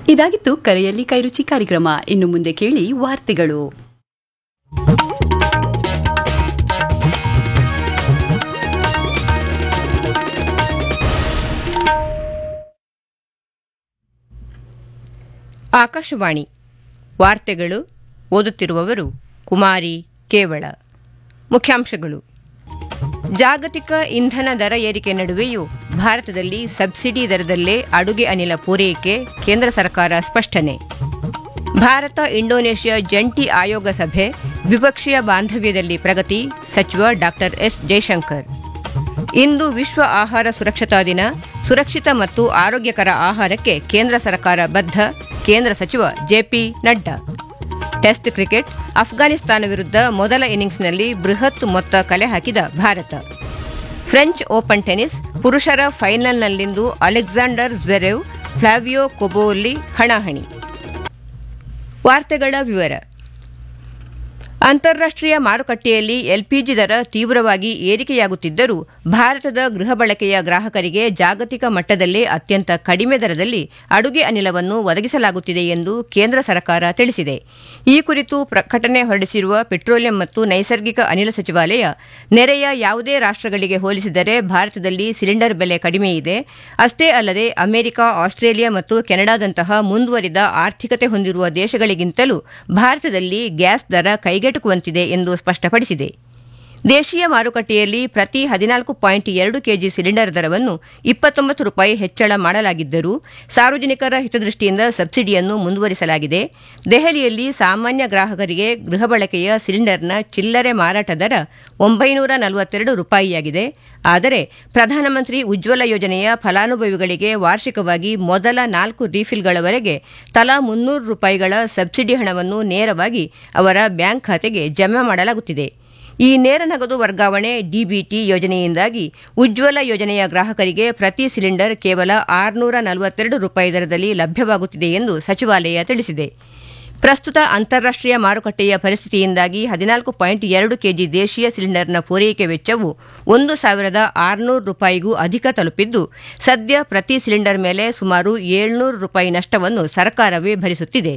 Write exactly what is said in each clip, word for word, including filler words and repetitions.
ಇದಾಗಿತ್ತು ಕರೆಯಲ್ಲಿ ಕೈರುಚಿ ಕಾರ್ಯಕ್ರಮ. ಇನ್ನು ಮುಂದೆ ಕೇಳಿ ವಾರ್ತೆಗಳು. ಆಕಾಶವಾಣಿ ವಾರ್ತೆಗಳು. ಓದುತ್ತಿರುವವರು ಕುಮಾರಿ ಕೇವಳ. ಮುಖ್ಯಾಂಶಗಳು: ಜಾಗತಿಕ ಇಂಧನ ದರ ಏರಿಕೆ ನಡುವೆಯೂ ಭಾರತದಲ್ಲಿ ಸಬ್ಸಿಡಿ ದರದಲ್ಲೇ ಅಡುಗೆ ಅನಿಲ ಪೂರೈಕೆ, ಕೇಂದ್ರ ಸರ್ಕಾರ ಸ್ಪಷ್ಟನೆ. ಭಾರತ ಇಂಡೋನೇಷ್ಯಾ ಜಂಟಿ ಆಯೋಗ ಸಭೆ, ದ್ವಿಪಕ್ಷೀಯ ಬಾಂಧವ್ಯದಲ್ಲಿ ಪ್ರಗತಿ, ಸಚಿವ ಡಾ ಎಸ್ ಜಯಶಂಕರ್. ಇಂದು ವಿಶ್ವ ಆಹಾರ ಸುರಕ್ಷತಾ ದಿನ. ಸುರಕ್ಷಿತ ಮತ್ತು ಆರೋಗ್ಯಕರ ಆಹಾರಕ್ಕೆ ಕೇಂದ್ರ ಸರ್ಕಾರ ಬದ್ಧ, ಕೇಂದ್ರ ಸಚಿವ JP Nadda. Test cricket, Afghanistan ವಿರುದ್ಧ ಮೊದಲ ಇನ್ನಿಂಗ್ಸ್ನಲ್ಲಿ ಬೃಹತ್ ಮೊತ್ತ ಕಲೆ ಹಾಕಿದ ಭಾರತ. ಫ್ರೆಂಚ್ ಓಪನ್ ಟೆನಿಸ್ ಪುರುಷರ ಫೈನಲ್ನಲ್ಲಿಂದು ಅಲೆಕ್ಸಾಂಡರ್ ಜ್ವೆರೆವ್, ಫ್ಲಾವಿಯೋ ಕೊಬೋಲಿ ಹಣಾಹಣಿ. ವಾರ್ತೆಗಳ ವಿವರ. ಅಂತಾರಾಷ್ಟೀಯ ಮಾರುಕಟ್ಟೆಯಲ್ಲಿ ಎಲ್ಪಿಜಿ ದರ ತೀವ್ರವಾಗಿ ಏರಿಕೆಯಾಗುತ್ತಿದ್ದರೂ ಭಾರತದ ಗೃಹ ಬಳಕೆಯ ಗ್ರಾಹಕರಿಗೆ ಜಾಗತಿಕ ಮಟ್ಟದಲ್ಲೇ ಅತ್ಯಂತ ಕಡಿಮೆ ದರದಲ್ಲಿ ಅಡುಗೆ ಅನಿಲವನ್ನು ಒದಗಿಸಲಾಗುತ್ತಿದೆ ಎಂದು ಕೇಂದ್ರ ಸರ್ಕಾರ ತಿಳಿಸಿದೆ. ಈ ಕುರಿತು ಪ್ರಕಟಣೆ ಹೊರಡಿಸಿರುವ ಪೆಟ್ರೋಲಿಯಂ ಮತ್ತು ನೈಸರ್ಗಿಕ ಅನಿಲ ಸಚಿವಾಲಯ, ನೆರೆಯ ಯಾವುದೇ ರಾಷ್ಟ್ರಗಳಿಗೆ ಹೋಲಿಸಿದರೆ ಭಾರತದಲ್ಲಿ ಸಿಲಿಂಡರ್ ಬೆಲೆ ಕಡಿಮೆ ಇದೆ. ಅಷ್ಟೇ ಅಲ್ಲದೆ ಅಮೆರಿಕ, ಆಸ್ಟ್ರೇಲಿಯಾ ಮತ್ತು ಕೆನಡಾದಂತಹ ಮುಂದುವರಿದ ಆರ್ಥಿಕತೆ ಹೊಂದಿರುವ ದೇಶಗಳಿಗಿಂತಲೂ ಭಾರತದಲ್ಲಿ ಗ್ಯಾಸ್ ದರ ಕೈಗೆಟುಕುವಂತಿದೆ ಎಂದು ಸ್ಪಷ್ಟಪಡಿಸಿದೆ. ದೇಶೀಯ ಮಾರುಕಟ್ಟೆಯಲ್ಲಿ ಪ್ರತಿ ಹದಿನಾಲ್ಕು ಪಾಯಿಂಟ್ ಎರಡು ಕೆಜಿ ಸಿಲಿಂಡರ್ ದರವನ್ನು ಇಪ್ಪತ್ತೊಂಬತ್ತು ರೂಪಾಯಿ ಹೆಚ್ಚಳ ಮಾಡಲಾಗಿದ್ದರೂ ಸಾರ್ವಜನಿಕರ ಹಿತದೃಷ್ಟಿಯಿಂದ ಸಬ್ಸಿಡಿಯನ್ನು ಮುಂದುವರಿಸಲಾಗಿದೆ. ದೆಹಲಿಯಲ್ಲಿ ಸಾಮಾನ್ಯ ಗ್ರಾಹಕರಿಗೆ ಗೃಹ ಬಳಕೆಯ ಸಿಲಿಂಡರ್ನ ಚಿಲ್ಲರೆ ಮಾರಾಟ ದರ ಒಂಬೈನೂರ ನಲವತ್ತೆರಡು ರೂಪಾಯಿಯಾಗಿದೆ. ಆದರೆ ಪ್ರಧಾನಮಂತ್ರಿ ಉಜ್ವಲ ಯೋಜನೆಯ ಫಲಾನುಭವಿಗಳಿಗೆ ವಾರ್ಷಿಕವಾಗಿ ಮೊದಲ ನಾಲ್ಕು ರೀಫಿಲ್ಗಳವರೆಗೆ ತಲಾ ಮುನ್ನೂರು ರೂಪಾಯಿಗಳ ಸಬ್ಸಿಡಿ ಹಣವನ್ನು ನೇರವಾಗಿ ಅವರ ಬ್ಯಾಂಕ್ ಖಾತೆಗೆ ಜಮಾ ಮಾಡಲಾಗುತ್ತಿದೆ. ಈ ನೇರ ನಗದು ವರ್ಗಾವಣೆ ಡಿಬಿಟಿ ಯೋಜನೆಯಿಂದಾಗಿ ಉಜ್ವಲ ಯೋಜನೆಯ ಗ್ರಾಹಕರಿಗೆ ಪ್ರತಿ ಸಿಲಿಂಡರ್ ಕೇವಲ ಆರುನೂರ ನಲವತ್ತೆರಡು ರೂಪಾಯಿ ದರದಲ್ಲಿ ಲಭ್ಯವಾಗುತ್ತಿದೆ ಎಂದು ಸಚಿವಾಲಯ ತಿಳಿಸಿದೆ. ಪ್ರಸ್ತುತ ಅಂತಾರಾಷ್ಟೀಯ ಮಾರುಕಟ್ಟೆಯ ಪರಿಸ್ಥಿತಿಯಿಂದಾಗಿ ಹದಿನಾಲ್ಕು ಪಾಯಿಂಟ್ ಎರಡು ಕೆಜಿ ದೇಶೀಯ ಸಿಲಿಂಡರ್ನ ಪೂರೈಕೆ ವೆಚ್ಚವು ಒಂದು ಸಾವಿರದ ಆರುನೂರು ರೂಪಾಯಿಗೂ ಅಧಿಕ ತಲುಪಿದ್ದು, ಸದ್ಯ ಪ್ರತಿ ಸಿಲಿಂಡರ್ ಮೇಲೆ ಸುಮಾರು ಏಳ್ನೂರು ರೂಪಾಯಿ ನಷ್ಟವನ್ನು ಸರ್ಕಾರವೇ ಭರಿಸುತ್ತಿದೆ.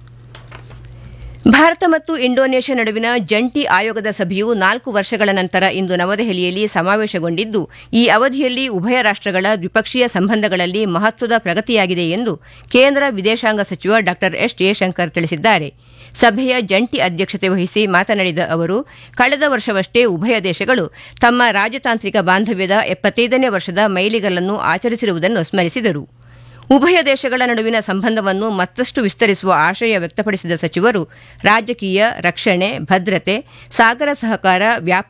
ಭಾರತ ಮತ್ತು ಇಂಡೋನೇಷ್ಯಾ ನಡುವಿನ ಜಂಟಿ ಆಯೋಗದ ಸಭೆಯು ನಾಲ್ಕು ವರ್ಷಗಳ ನಂತರ ಇಂದು ನವದೆಹಲಿಯಲ್ಲಿ ಸಮಾವೇಶಗೊಂಡಿದ್ದು, ಈ ಅವಧಿಯಲ್ಲಿ ಉಭಯ ರಾಷ್ಟ್ರಗಳ ದ್ವಿಪಕ್ಷೀಯ ಸಂಬಂಧಗಳಲ್ಲಿ ಮಹತ್ವದ ಪ್ರಗತಿಯಾಗಿದೆ ಎಂದು ಕೇಂದ್ರ ವಿದೇಶಾಂಗ ಸಚಿವ ಡಾ ಎಸ್ ಜಯಶಂಕರ್ ತಿಳಿಸಿದ್ದಾರೆ. ಸಭೆಯ ಜಂಟಿ ಅಧ್ಯಕ್ಷತೆ ವಹಿಸಿ ಮಾತನಾಡಿದ ಅವರು, ಕಳೆದ ವರ್ಷವಷ್ಟೇ ಉಭಯ ದೇಶಗಳು ತಮ್ಮ ರಾಜತಾಂತ್ರಿಕ ಬಾಂಧವ್ಯದ ಎಪ್ಪತ್ತೈದನೇ ವರ್ಷದ ಮೈಲಿಗಲ್ಲನ್ನು ಆಚರಿಸಿರುವುದನ್ನು ಸ್ಮರಿಸಿದರು. ಉಭಯ ದೇಶಗಳ ನಡುವಿನ ಸಂಬಂಧವನ್ನು ಮತ್ತಷ್ಟು ವಿಸ್ತರಿಸುವ ಆಶಯ ವ್ಯಕ್ತಪಡಿಸಿದ ಸಚಿವರು, ರಾಜಕೀಯ, ರಕ್ಷಣೆ, ಭದ್ರತೆ, ಸಾಗರ ಸಹಕಾರ, ವ್ಯಾಪಾರ